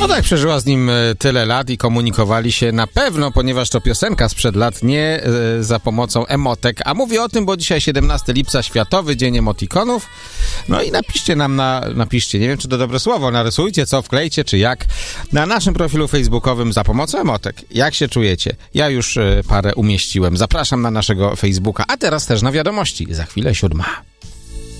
No tak, przeżyła z nim tyle lat i komunikowali się na pewno, ponieważ to piosenka sprzed lat, nie za pomocą emotek. A mówię o tym, bo dzisiaj 17 lipca, Światowy Dzień Emotikonów. No i napiszcie nam napiszcie, nie wiem czy to dobre słowo, narysujcie co, wklejcie czy jak, na naszym profilu facebookowym za pomocą emotek. Jak się czujecie? Ja już parę umieściłem. Zapraszam na naszego Facebooka, a teraz też na wiadomości. Za chwilę 7.